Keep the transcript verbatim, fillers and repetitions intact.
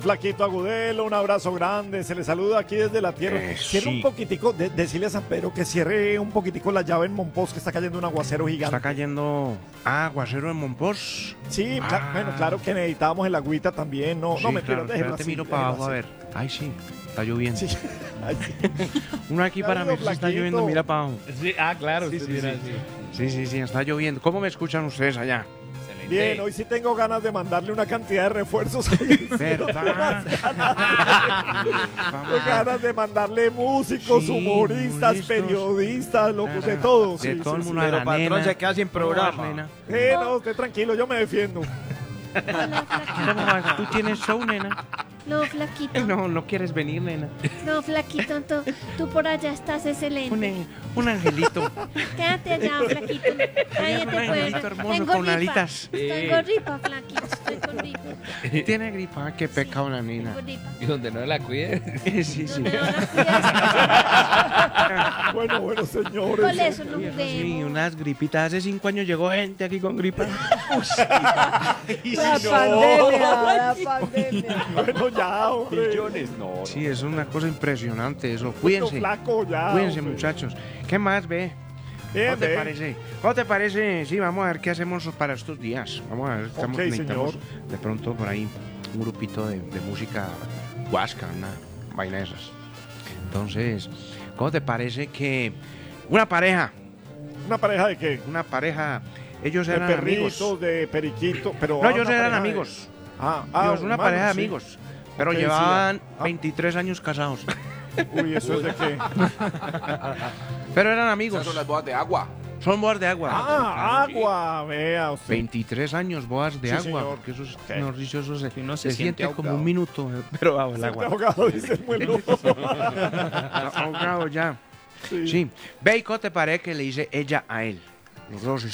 Flaquito Agudelo, un abrazo grande, se le saluda aquí desde la tierra. Eh, Cierre sí. un poquitico, de, decirle a San Pedro que cierre un poquitico la llave en Monpós, que está cayendo un aguacero gigante. Está cayendo ah, aguacero en Monpós. Sí, cla- Ah. bueno, claro que necesitábamos el agüita también, no, Sí, no me claro, pierdas, déjelo espérate, así, miro para déjelo abajo a así. ver. Ay, sí, está lloviendo. Sí. Ay, sí. Uno aquí Ya para veo, mí está Flaquito. lloviendo, mira para abajo. Sí, ah, claro, Sí, usted sí, dirá sí. así. Sí, sí, sí, está lloviendo. ¿Cómo me escuchan ustedes allá? Excelente. Bien, hoy sí tengo ganas de mandarle una cantidad de refuerzos. ¿Verdad? Tengo ganas de mandarle músicos, Sí, humoristas, humoristas. periodistas, locos, de todo. De sí, todo el sí, mundo sí. a la Pero patrón nena. se queda sin ¿Cómo vas, programa. nena? Eh, no, usted tranquilo, yo me defiendo. Hola, flaquito. ¿Cómo vas? ¿Tú tienes show, nena? No, flaquito. No, no quieres venir, nena. No, flaquito, tú, tú por allá estás Un, excelente. eh, un angelito. Quédate allá, flaquito. Nadie un te puede angelito ver. hermoso Tengo con gripa. alitas. Tengo gripa, flaquito. Estoy con gripa. Tiene gripa, ah, qué pecado la nena. Tengo gripa. Y donde no la cuide. Sí, sí. ¿Dónde no la cuidas? Bueno, bueno, señores. Con eso no Sí, juguemos. unas gripitas. Hace cinco años llegó gente aquí con gripa. La pandemia, la pandemia. Bueno, ya, hombre. Millones, no. Sí, es una cosa impresionante eso. Bueno, Cuídense. flaco, ya. Cuídense, hombre. muchachos. ¿Qué más, ve? Bien, ¿Cómo te bien. parece? ¿Cómo te parece? Sí, vamos a ver qué hacemos para estos días. Vamos a ver, estamos, Ok, necesitamos señor. de pronto por ahí un grupito de, de música huasca, una vaina de esas. Entonces, ¿cómo te parece que una pareja, ¿Una pareja de qué? una pareja, ellos De eran perritos, amigos? de periquito, pero... No, ah, ellos una eran pareja de- amigos. Ah, ah, Dios, una hermano, pareja de sí. amigos. Pero Ok, sí, llevaban ah. veintitrés años casados. Uy, ¿eso es de qué? Pero eran Esas amigos. son las bodas de agua. Son bodas de agua. Ah, agua, vea usted. veintitrés años bodas de Sí, agua. señor. Porque eso es, Ok. mejor dicho, eso se, Que uno se se siente siente como ahogado. un minuto, eh, pero bajo el Siempre agua. ahogado, dice el muelo. Ahogado ya. Sí. Ve, ¿y cómo te parece que le dice ella a él? Los dos